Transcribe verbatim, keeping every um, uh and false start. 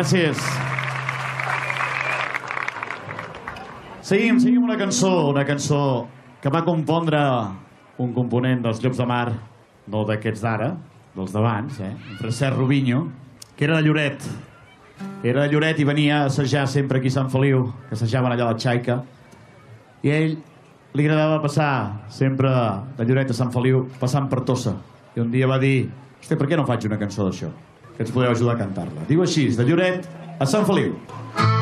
Gràcies. Seguim, seguim una cançó, una cançó que va compondre un component dels Llops de Mar, no d'aquests d'ara, dels d'abans, eh? En Francesc Rubinho, que era de Lloret. Era de Lloret i venia a assajar sempre aquí a Sant Feliu, que assajaven allà a la Xaica. I a ell li agradava passar sempre de Lloret a Sant Feliu, passant per Tossa. I un dia va dir, hosti, per què no faig una cançó d'això? Que ens podeu ajudar a cantar-la. Diu així, de Lloret a Sant Feliu.